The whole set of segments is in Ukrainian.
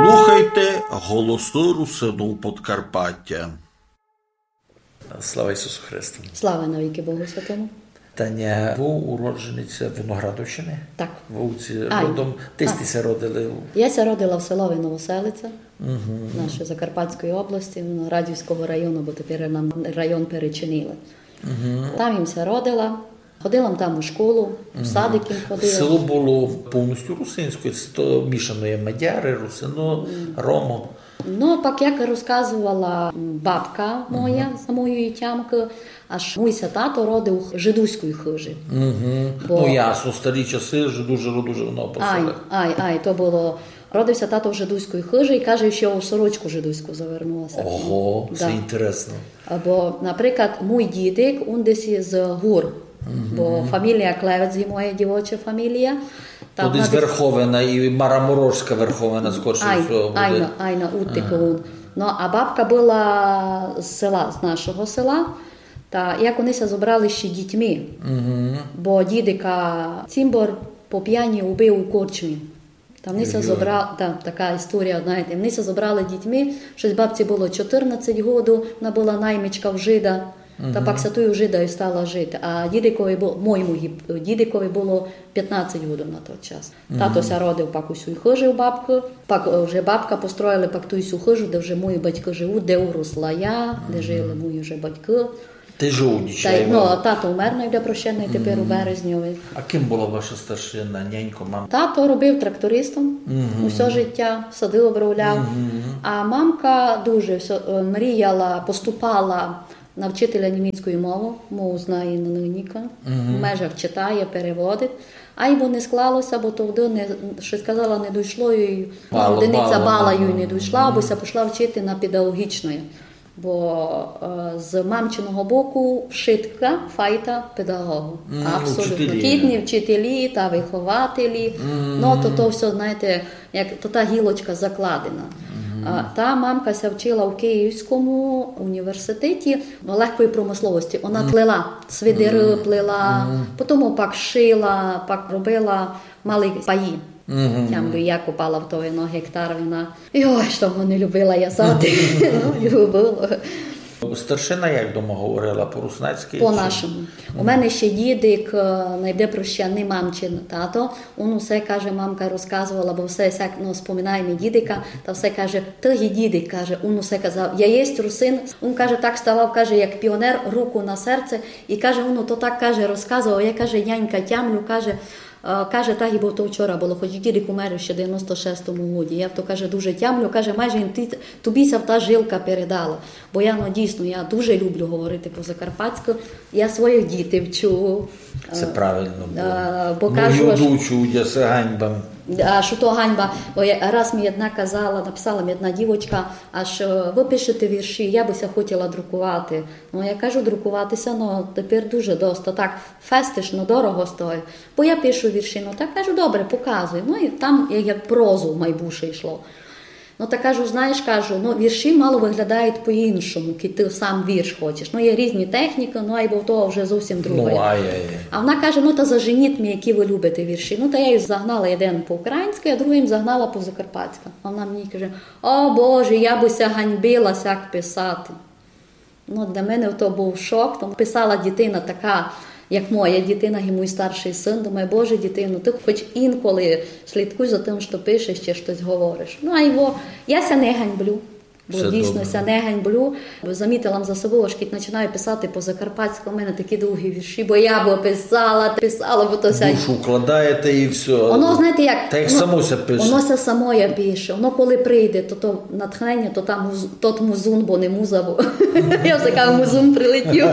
Слухайте голосу Русину Подкарпаття. Слава Ісусу Христу. Слава навіки Богу Святому. Таня, ви уроджениця Виноградовщини? Так. Вовці родом. Тистіся родили? Я ся родила в селові Новоселиця, нашої Закарпатської області, Виноградівського району, бо тепер нам район перечинили. Там їм ся родила. Ходила там у школу, в садики ходила. Село було повністю русинською, це то мішано є мадяри, русино, ромо. Ну, пак як розказувала бабка моя, за моєю тямкою, аж мій тато родив жидуської хижі. Бо... Ну, ясно, старі часи, дуже воно посиле. То було... Родився тато в жидуської хижі і каже, що у сорочку жидуську завернулася. Ого, це інтересно. Бо, наприклад, мій дідик, він десь з Гур. Бо фамілія Клевець є моя дівоча фамілія. То десь Верховина і Мараморожська Верховина скорше всього буде. Айна, Уттиковун. Ну, а бабка була з села, з нашого села. Та як вони ся зібрали ще дітьми. Бо дідика Цимбор по п'яні убив у корчмі. Там вони ся зібрали, така історія, знаєте, вони ся зібрали дітьми, щось бабці було 14 років, вона була наймичка в жида. Та пак сатою жидою стала жити. А моєму дідикові було 15 років на той час. Тато ся родив пак усю хижу бабку. Пак вже бабка построїла пак ту усю хижу, де вже мої батьки живуть, де уросла я, де жили мої вже батьки. Ти жовнічай. Ну, тато умер найде прощений тепер у березньові. А ким була ваша старшина, нянько, мама? Тато робив трактористом усе життя, садив, обробляв. А мамка дуже мріяла, поступала на вчителя німецької мови, мову знає на ниніка, в межах читає, переводить. А йому не склалося, бо тоді, що сказала, не дійшло, і одиниця бала їй не дійшла, бо пішла вчити на педагогічної. Бо з мамчиного боку вшитка, файта педагогу. Абсолютно. Кітні вчителі та вихователі. Ну, то все, знаєте, як то та гілочка закладена. Та мамка ся вчила в Київському університеті легкої промисловості. Вона плела, свидири плела, потім пак шила, пак робила малі паї. Там би я купала в той гектар вина. Ой, що не любила я сади. Любила. Старшина як дома говорила? По-руснацьки? По-нашому. У мене ще дідик, найде прощаний мамчин тато. Він усе, каже, мамка розказувала, бо все, споминає мій дідика, та все каже, ти є дідик, каже, він усе казав, я єсть русин. Він, каже, так ставав, каже, як піонер, руку на серце, і каже, він то так, каже, розказував, я, каже, нянька тямлю, каже, так і бо то вчора було, хоч дідик умер ще в 96-му годі. Я то, каже, дуже тямлю, каже, майже тобі та жилка передала. Бо я, дійсно, я дуже люблю говорити по-закарпатську. Я своїх дітей вчу. Це правильно було. Мою дучу, я це ганьба. А що то ганьба? Бо раз мені одна казала, написала мені одна дівочка, аж ви пишете вірші, я бися хотіла друкувати. Ну, я кажу, друкуватися, тепер дуже досить, так фестишно, дорого стоїть. Бо я пишу вірші, так кажу, добре, показуй. Ну, і там як прозу в майбуше йшло. Ну, так кажу, знаєш, вірші мало виглядають по-іншому, коли ти сам вірш хочеш. Є різні техніки, а й бо того вже зовсім друге. А вона каже, та заженіть мені, які ви любите вірші. Та я їх загнала один по-українськи, а другим загнала по-закарпатськи. А вона мені каже, о Боже, я бися ганьбилася, як писати. Для мене то був шок. Тому писала дитина така, як моя дитина і мій старший син, думаю, Боже, дитину, ти хоч інколи слідкуй за тим, що пишеш, чи щось говориш. Я ся не ганьблю, бо все дійсно добре. Ся не ганьблю. Замітила за собою, аж коли починаю писати по-закарпатську, у мене такі довгі вірші, бо я писала, бо то ся... Душу вкладаєте і все. Воно, знаєте, як... Та як само ся пише. Воно ся само я пише. Воно коли прийде, то натхнення, то там тот музун, бо не муза, бо я все кажу, музун прилетів.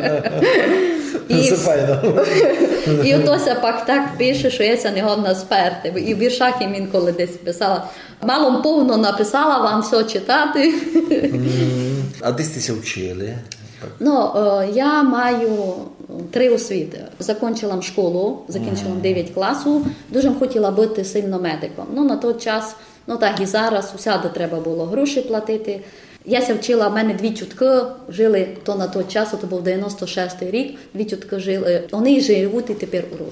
І отося пак так пише, що я ся не годна сперти. І в віршах їм інколи десь писала. Малом повно написала вам все читати. А де стися вчили? Я маю 3 освіти. Закінчила школу, закінчила 9 класу. Дуже хотіла бути сильно медиком. На той час, так і зараз, усяде треба було гроші платити. Я ся вчила, в мене 2 тітки жили, то на той час, то був 96-й рік, 2 тітки жили, вони живуть і тепер у Русі.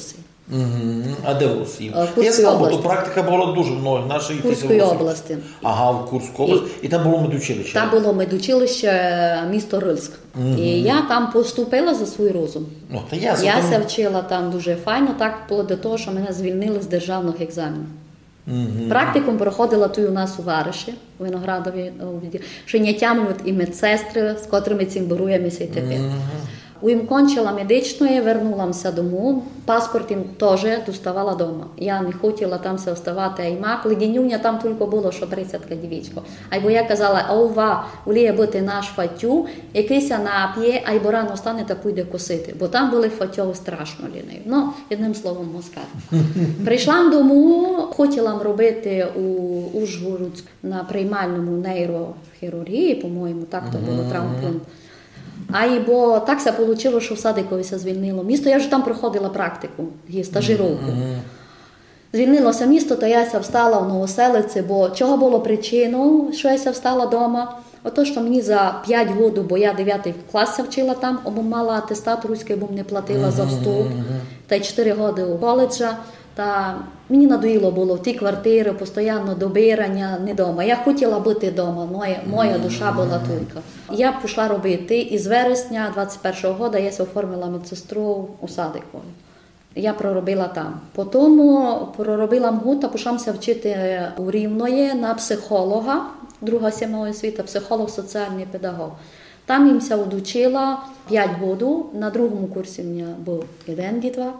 А де в Росії? Курської Я сказав, області. то практика була дуже много нашої. В Курської області. Ага, в Курську область. І там було медучилище. Там було медучилище місто Рильськ. І я там поступила за свій розум. Ну, та Я се вчила там дуже файно, так вплоть до того, що мене звільнили з державних екзаменів. Практикум проходила тут у нас у Вариші, у Виноградові, що не тямлють і медсестри, з котрими цим боруємося і тепер. Уїм кончила медичної, вернулася дому, паспорт їм теж доставала вдома. Я не хотіла там се оставати, а й мак, легенюня там тільки було, що 30-ка дівічко. Бо я казала, ова, уліє бути наш фатю, якийсь нап'є, а й бо рано стане та пойде косити. Бо там були фатьови страшно ліниві. Ну, одним словом, москаль. Прийшла дому, хотіла робити у Ужгородську на приймальному нейрохірургії, по-моєму, так то було травмпункт. А і бо так се вийшло, що в Садикові се звільнило місто. Я вже там проходила практику, стажировку. Звільнилося місто, то я встала в Новоселиці, бо чого було причиною, що я встала вдома? Ото, що мені за 5 років, бо я 9 клас вчила там, або мала атестат руський, бо не платила за вступ, та й 4 роки у коледжа. Та мені надоїло було в тій квартирі, постійно добирання, не вдома. Я хотіла бути вдома, моя душа була тільки. Я пішла робити, і з вересня 21-го року я оформила медсестру у Садикові. Я проробила там. Потім проробила МГУ та пішла вчити у Рівної на психолога, друга сімейна освіта, психолог, соціальний педагог. Там їмся удучила 5 років, на другому курсі в мене був 1 дітвак.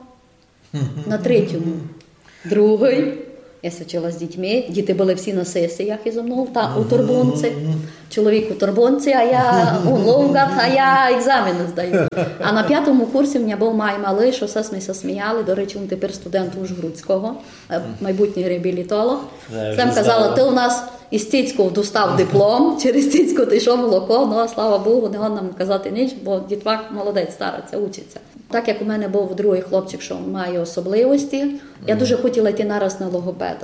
На третьому другий. Я вчила з дітьми. Діти були всі на сесіях ізо мною у Турбунці. Чоловік у Турбунці, а я у Ловгат, а я екзамени здаю. А на 5-му курсі в мене був май малий, що все ми сміяли. До речі, він тепер студент Ужгородського, майбутній реабілітолог. Сам казала, ти у нас із Цицького достав диплом, через Цицьку ти йшов молоко, ну, слава Богу, не гон нам казати ніч, бо дітвак молодець, стариться, учиться. Так як у мене був другий хлопчик, що має особливості, я дуже хотіла йти нараз на логопеда.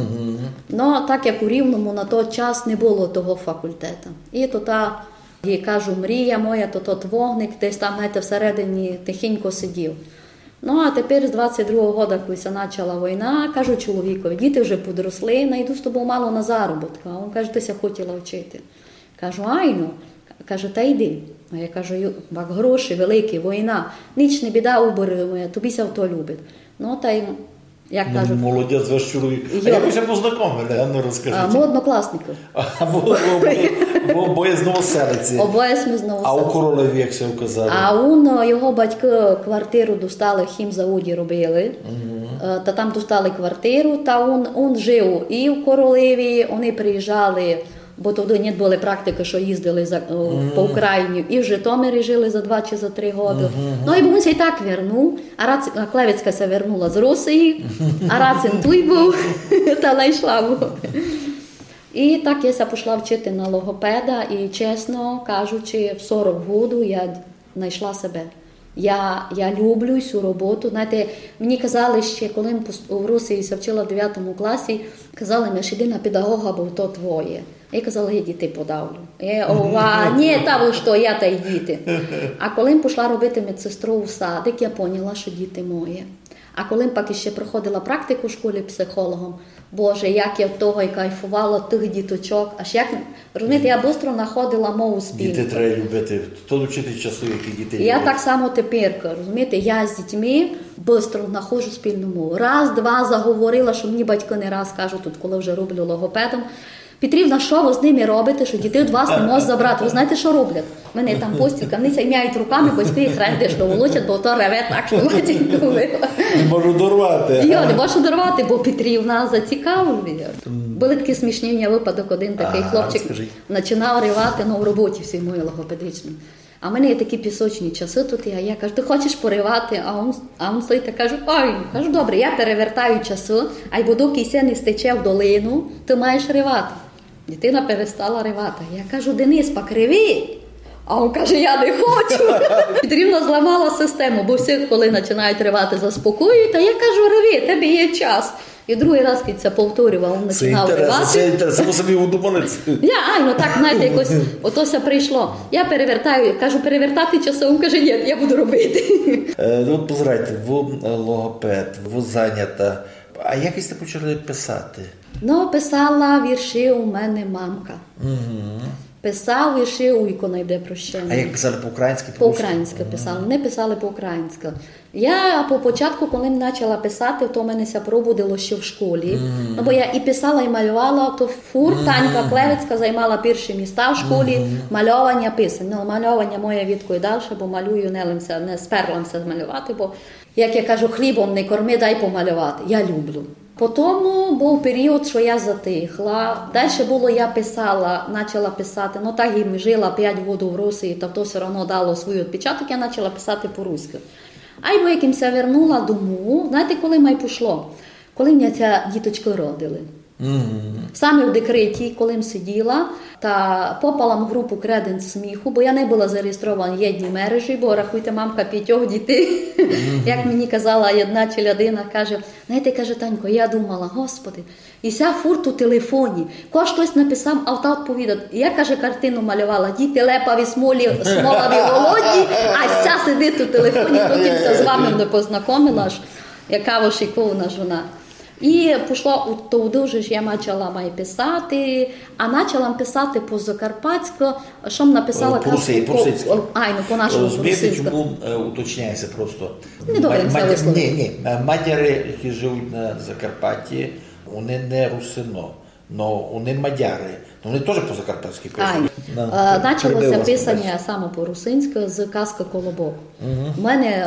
Ну, так як у Рівному на той час не було того факультету. І то та, я кажу, мрія моя, то тот вогник, десь там, знаєте, всередині тихенько сидів. Ну, а тепер з 22-го року, коли почала війна, кажу чоловікові, діти вже подросли, найду з тобою мало на заробітку. А він каже, ти ся хотіла вчити. Кажу, айно. Каже, та йди. А я кажу, бак гроші великі, війна, ніч не біда, убери, тобі ся в то любить. Ну, та й, як кажуть... Молодець ваш чоловік. А як ви ще познайомили? А ну розкажіть. Ми однокласники. Обоє з Новоселиці. Обоє з Новоселиці. А у Королеві, як се вказали? А його батьки квартиру достали, хімзаводі робили. Та там достали квартиру, та він жив і в Королеві, вони приїжджали, бо тоді не були практики, що їздили по Україні, і в Житомирі жили за 2 чи за 3 роки. Ну, і він се і так вернув, а Клевецька се вернула з Росії, а Рацин той був, та знайшла був. І так я пішла вчити на логопеда, і, чесно кажучи, в 40 років я знайшла себе. Я люблю цю роботу. Знаєте, мені казали ще, коли в Росії я вчила в 9 класі, казали мені, що йди на педагога, бо то твоє. Я казала, я дітей подавлю. Ні, та ви що, я та й діти. А коли пішла робити медсестру у садик, я поняла, що діти мої. А коли пак ще проходила практику в школі психологом, Боже, як я в того і кайфувала тих діточок. Аж як, розумієте, я швидко знаходила мову спільну. Діти треба любити. То вчити часу, які діти я так само тепер, розумієте, я з дітьми швидко знаходжу спільну мову. Раз, два заговорила, що мені батьки не раз кажуть, тут, коли вже роблю логопедом, Петрівна, що ви з ними робите, що дітей від вас не можуть забрати? Ви знаєте, що роблять? У мене там постілька, вони сяймяють руками, батьки їх рендешно волочать, бо то реве так, що матінько вила. Не можу дорвати. Я не можу дорвати, бо Петрівна зацікавлює. Були такі смішні у мене випадок, один такий хлопчик починав ривати, в роботі всій моїй логопедичній. А в мене є такі пісочні часи тут, а я кажу, ти хочеш поривати? А він стоїть і каже, ой, кажу, добре, я перевертаю часи, а й буду кися не стече в долину, ти маєш ривати. Дитина перестала ривати. Я кажу, Денис, покриви. А він каже, я не хочу. Петрівна зламала систему, бо всі, коли починають ривати, заспокоюють. А я кажу, риви, тебе є час. І другий раз, коли це повторював, він починав вивати. Це інтересно, собі удумали. Ну так, знаєте, якось отося прийшло. Я перевертаю, кажу, перевертати часом, каже, ні, я буду робити. От позирайте, ви логопед, ви зайнята. А якось ти почали писати? Писала вірші у мене мамка. Писав вірші у «Віко найде прощення». А як писали по-українськи? По-українськи писали, не писали по-українськи. Я по початку, коли почала писати, то в мене ся пробудило ще в школі. Бо я і писала, і малювала, то Танька Клевицька займала перші місця в школі, мальовання, писання. Мальовання моє відко і далі, бо малюю, не сперлася змалювати, бо, як я кажу, хлібом не корми, дай помалювати. Я люблю. Потім був період, що я затихла. Далі було, я почала писати. Так і жила 5 років в Росії, то все одно дало свій відпечаток, я почала писати по-руськи. Бо яким я вернула дому, знаєте, коли май пішло? Коли мене ця діточки родили. Саме в декреті, коли сиділа, та попала в групу «Креденс сміху», бо я не була зареєстрована в єдній мережі, бо, рахуйте, мамка 5 дітей. Як мені казала одна челядина, каже, знаєте, каже, Танько, я думала, Господи, і ся фурт у телефоні, хтось написав, а та відповідає. Я, каже, картину малювала, діти лепаві, смолаві, голодні, а ся сидить у телефоні, доки з вами не познайомила, яка вишикована жона. І пішло туди, що я почала писати, а почала писати по-закарпатську, що написала по-русинську. По-нашому по-русинську. Чому уточняється просто? Не добре, Ні, мадяри, які живуть на Закарпатті, вони не русино, но вони мадяри. Вони теж по-закарпатськи пишуть. Почалося писання саме по-русинську з казки «Колобок». У мене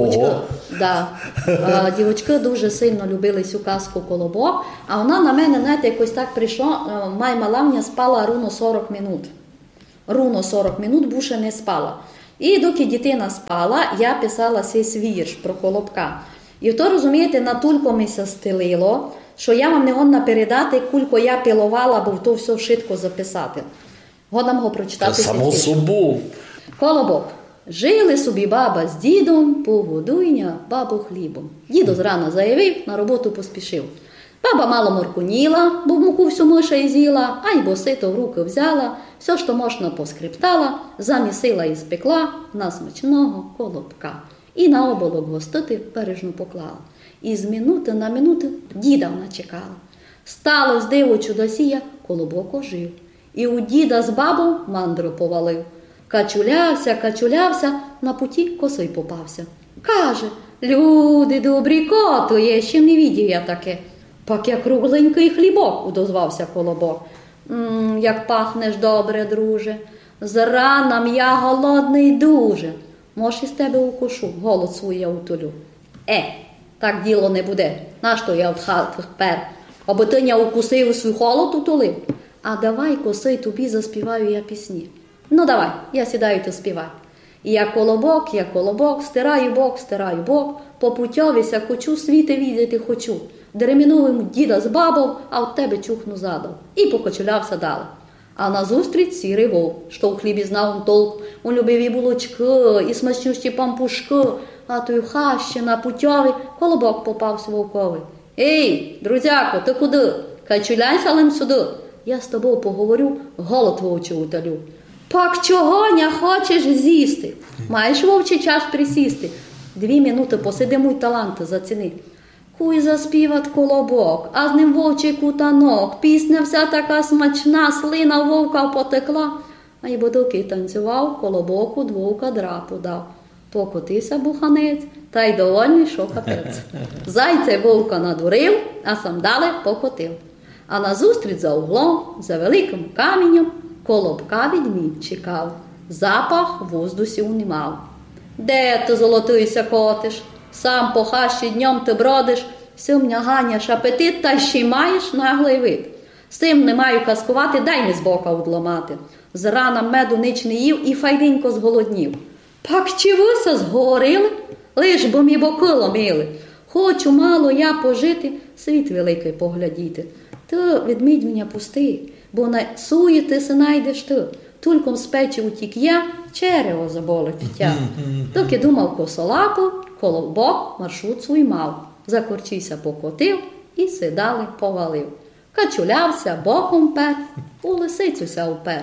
дівчатки дуже сильно любили цю казку «Колобок», а вона на мене, знаєте, якось так прийшло, моя малавня спала ровно 40 минут. Ровно 40 минут більше не спала. І доки дитина спала, я писала цей вірш про Колобка. І то, розумієте, натулько ми се стелило, що я вам не годна передати, кулько я пилувала, бо то все швидко записати. Годна його прочитати. Само собою. Колобок. Жили собі баба з дідом, погодуйня бабу хлібом. Дідо зрана заявив, на роботу поспішив. Баба мало моркуніла, бо муку всю миша і з'їла, а й бо сито в руки взяла, все, що можна поскриптала, замісила і спекла на смачного колобка. І на оболок гостити бережно поклала. І з минути на минуту діда вона чекала. Сталось диво чудосія, Колобок ожив. І у діда з бабу мандру повалив. Качулявся, на путі косой попався. Каже, люди добрі, коту, я ще не видів я таке. Пак я кругленький хлібок, удозвався Колобок. Як пахнеш добре, друже, зранам я голодний дуже. Може, із тебе укушу, голод свій я утолю. Так діло не буде. Нащо я в хатах пер? Аби ти не укусив свій холод утолив? А давай, коси, тобі заспіваю я пісні. Давай, я сідаю, ти співай. Я колобок, стираю бок, по путьовіся кочу, світи відати хочу. Деремінуємо діда з бабов, а от тебе чухну задов. І покочулявся далі. А назустріч сірий вовк, що в хлібі знав толк, у любиві булочки і смачнющі пампушки, а той хащі на путьові Колобок попався вовковий. Ей, друзяко, ти куди? Качуляйся лим сюди. Я з тобою поговорю, голод вовчий утолю. Пак чого не хочеш з'їсти? Маєш вовчий час присісти. 2 минути посидимо й таланти заціни. Куй заспівать Колобок, а з ним вовчий кутанок. Пісня вся така смачна, слина вовка потекла. А й доки танцював, Колобоку вовка драпу дав. Покотився буханець, та й довольний, що капець. Зайця вовка надурив, а сам далі покотив. А назустріч за углом, за великим каменем, Колобка відмідь чекав. Запах в воздусі унімав. Де ти, золотийся, котиш? Сам по хащі днем ти бродиш, сим не ганяш апетит, та ще й маєш наглий вид. Сим не маю казкувати, дай ми з бока удломати. Зрана меду нич не їв і файденько зголоднів. Пак чи вися згорили? Лиш бо мі боки ломили. Хочу мало я пожити, світ великий поглядіти. Ти ведмідь мене пусти, бо на суєти се найдеш ти. Тульком з печі утік я, черево заболить тя. Доки думав косолапу, Колобок маршрут свій мав. Закорчився покотив і сідали, повалив. Качулявся, боком пер, у лисицюся упер.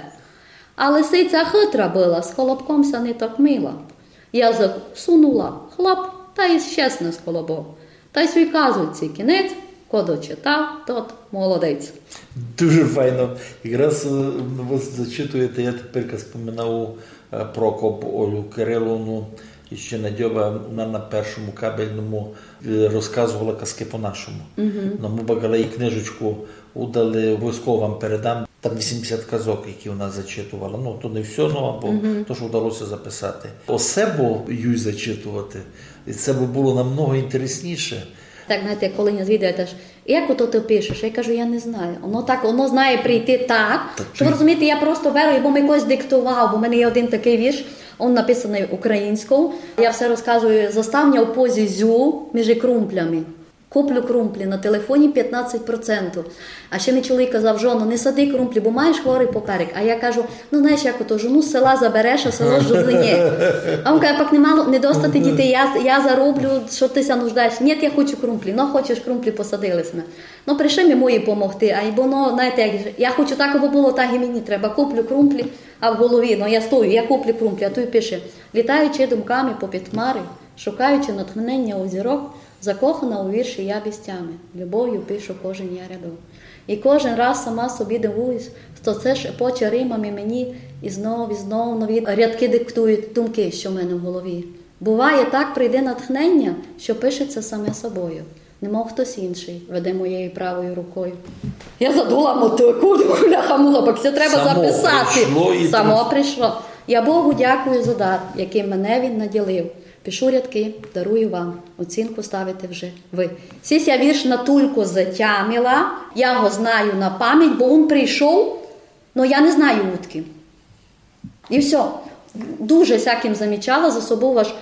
А лисиця хитра була, з колобкомся не так мила. Язик сунула, хлоп, та й щесне з колобок. Та й свій казується кінець, кого читав, тот молодець. Дуже файно. Якраз ви зачитуєте, я тепер споминав Прокоп Олю Кириловну, і ще Надьова, вона на першому кабельному розказувала казки по-нашому. Но ми багали і книжечку удали, обов'язково вам передам. Там 80 казок, які вона зачитувала. Ну, то не все, або то, що вдалося записати. Осебу їй зачитувати, і це б було намного інтересніше. Так, знаєте, коли не звідуєте, як ото ти пишеш? Я кажу, я не знаю. Воно знає прийти так, що ви розумієте, я просто беру, бо ми когось диктував, бо в мене є один такий вірш, він написаний українською. Я все розказую, заставня у позі зю між крумплями. Куплю крумплі на телефоні 15%. А ще мій чоловік казав, жоно, не сади крумплі, бо маєш хворий поперек. А я кажу, ну знаєш, як ото, жону з села забереш, а село з жудлині. А він каже, пак не достати дітей, я зароблю, що ти ся нуждаєш. Ні, я хочу крумплі. Ну, хочеш крумплі, посадилися. Ну, прийшли ми мої помогти. А воно, знаєте, я хочу так, аби було так і мені треба. Куплю крумплі, а в голові, ну я стою, я куплю крумплі, а той пише, літаючи думками попід хмари, шукаючи натхнення у зірок, закохана у вірші я бістями, любов'ю пишу кожен я рядок. І кожен раз сама собі дивуюсь, що це шепоче римами мені і знов нові рядки диктують думки, що в мене в голові. Буває, так прийде натхнення, що пишеться саме собою. Немов хтось інший веде моєю правою рукою. Я задула мотику, хуляха-мула, бо це треба записати. Само прийшло. Я Богу дякую за дар, яким мене він наділив. Пишу рядки, дарую вам, оцінку ставите вже ви. Сісь я вірш на тульку затямила, я його знаю на пам'ять, бо він прийшов, але я не знаю утки. І все. Дуже всяким замічала за собою ваш